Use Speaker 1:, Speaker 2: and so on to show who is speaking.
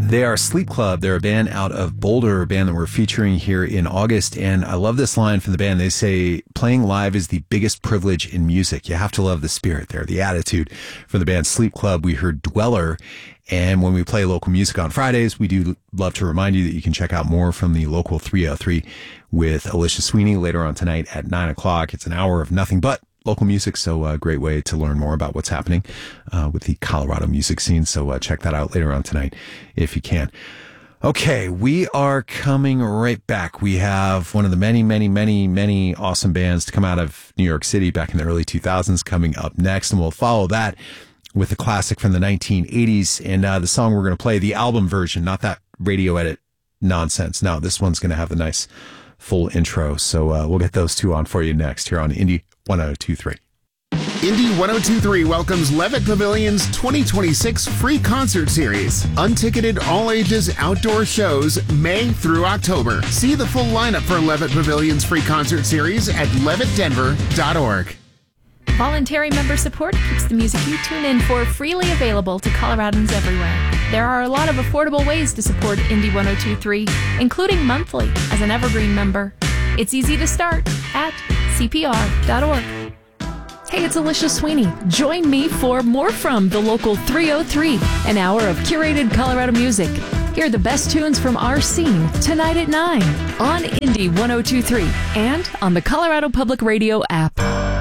Speaker 1: They are Sleep Club. They're a band out of Boulder, a band that we're featuring here in August. And I love this line from the band. They say, playing live is the biggest privilege in music. You have to love the spirit there, the attitude. From the band Sleep Club, we heard Dweller. And when we play local music on Fridays, we do love to remind you that you can check out more from the local 303 with Alicia Sweeney later on tonight at 9 o'clock. It's an hour of nothing but local music, so a great way to learn more about what's happening with the Colorado music scene. So check that out later on tonight if you can. Okay, we are coming right back. We have one of the many awesome bands to come out of New York City back in the early 2000s coming up next, and we'll follow that with a classic from the 1980s. And the song we're going to play, the album version, not that radio edit nonsense. No, this one's going to have a nice full intro. So we'll get those two on for you next here on Indie 1023.
Speaker 2: Indie 1023 welcomes Levitt Pavilion's 2026 free concert series. Unticketed all-ages outdoor shows May through October. See the full lineup for Levitt Pavilion's free concert series at levittdenver.org.
Speaker 3: Voluntary member support keeps the music you tune in for freely available to Coloradans everywhere. There are a lot of affordable ways to support Indie 1023, including monthly as an Evergreen member. It's easy to start at cpr.org. Hey, it's Alicia Sweeney. Join me for more from the local 303, an hour of curated Colorado music. Hear the best tunes from our scene tonight at 9 on Indie 1023 and on the Colorado Public Radio app.